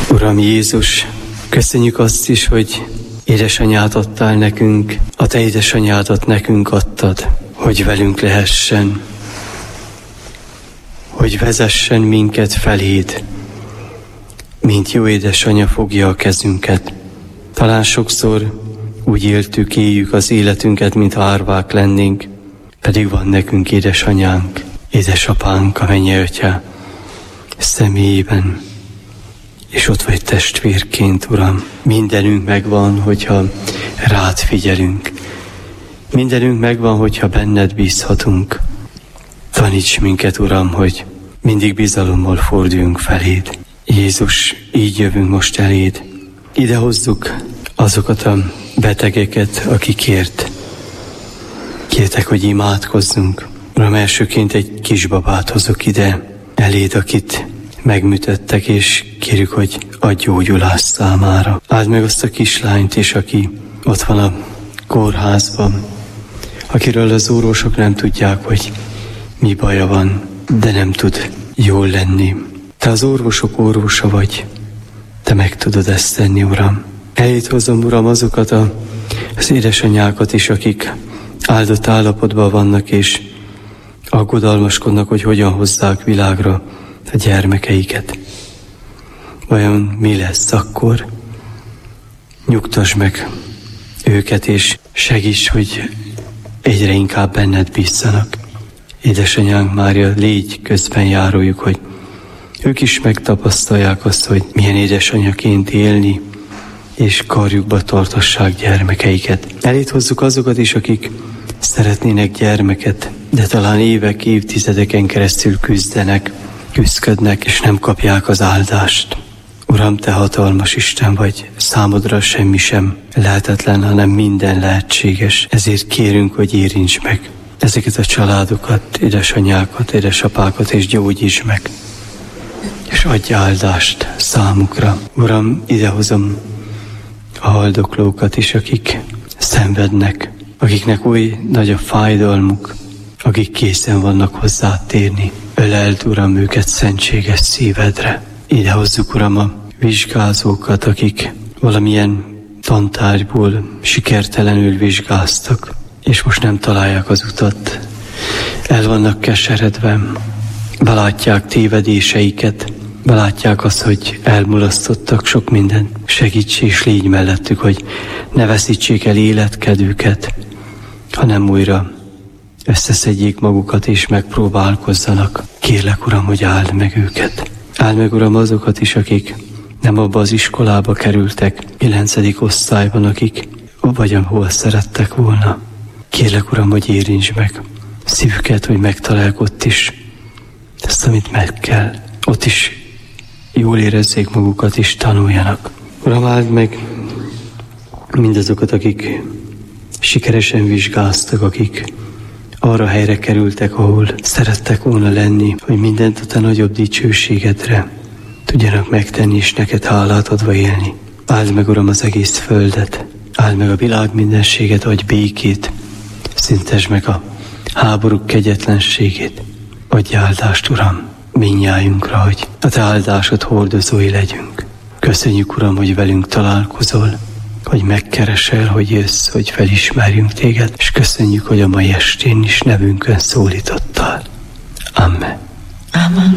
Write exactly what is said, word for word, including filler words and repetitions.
Uram Jézus, köszönjük azt is, hogy édesanyát adtál nekünk, a te édesanyádat nekünk adtad, hogy velünk lehessen, hogy vezessen minket feléd, mint jó édesanya fogja a kezünket. Talán sokszor úgy éltük, éljük az életünket, mintha árvák lennénk, pedig van nekünk édesanyánk, édesapánk, a mennyei Atya személyében, és ott vagy testvérként, Uram. Mindenünk megvan, hogyha rád figyelünk. Mindenünk megvan, hogyha benned bízhatunk. Taníts minket, Uram, hogy mindig bizalommal forduljunk feléd. Jézus, így jövünk most eléd. Ide hozzuk azokat a betegeket, akikért kértek, hogy imádkozzunk. Uram, elsőként egy kisbabát hozok ide eléd, akit megműtöttek, és kérjük, hogy adj gyógyulást számára. Áld meg azt a kislányt is, aki ott van a kórházban, akiről az orvosok nem tudják, hogy mi baja van, de nem tud jól lenni. Te az orvosok orvosa vagy, te meg tudod ezt tenni, Uram. Eléd hozom, Uram, azokat a, az édesanyákat is, akik áldott állapotban vannak, és aggodalmaskodnak, hogy hogyan hozzák világra a gyermekeiket. Vajon mi lesz akkor? Nyugtasd meg őket, és segíts, hogy egyre inkább benned bízzanak. Édesanyánk Mária, légy közben járójuk, hogy ők is megtapasztalják azt, hogy milyen édesanyaként élni, és karjukba tartassák gyermekeiket. Eléd hozzuk azokat is, akik szeretnének gyermeket, de talán évek, évtizedeken keresztül küzdenek, küzdködnek, és nem kapják az áldást. Uram, te hatalmas Isten vagy, számodra semmi sem lehetetlen, hanem minden lehetséges. Ezért kérünk, hogy érints meg ezeket a családokat, édesanyákat, édesapákat, és gyógyíts meg, és adj áldást számukra. Uram, idehozom a haldoklókat is, akik szenvednek, akiknek oly nagy a fájdalmuk, akik készen vannak hozzá térni. Öleld, Uram, őket szentséges szívedre. Ide hozzuk, Uram, a vizsgázókat, akik valamilyen tantárgyból sikertelenül vizsgáztak, és most nem találják az utat. El vannak keseredve, belátják tévedéseiket, belátják azt, hogy elmulasztottak sok mindent. Segíts és légy mellettük, hogy ne veszítsék el életkedőket, hanem újra összeszedjék magukat és megpróbálkozzanak. Kérlek, Uram, hogy áld meg őket. Áld meg, Uram, azokat is, akik nem abba az iskolába kerültek, kilencedik osztályban, akik vagy ahol szerettek volna. Kérlek, Uram, hogy érints meg szívüket, hogy megtalálják ott is ezt, amit meg kell. Ott is jól érezzék magukat, és tanuljanak. Uram, áld meg mindazokat, akik sikeresen vizsgáztak, akik arra helyre kerültek, ahol szerettek volna lenni, hogy mindent a te nagyobb dicsőségedre tudjanak megtenni, és neked hálát adva élni. Áld meg, Uram, az egész földet, áld meg a világ mindenséget, adj békét, szüntesd meg a háborúk kegyetlenségét, adj áldást, Uram, mindnyájunkra, hogy a te áldásod hordozói legyünk. Köszönjük, Uram, hogy velünk találkozol, hogy megkeresel, hogy jössz, hogy felismerjünk téged, és köszönjük, hogy a mai estén is nevünkön szólítottál. Amen. Amen.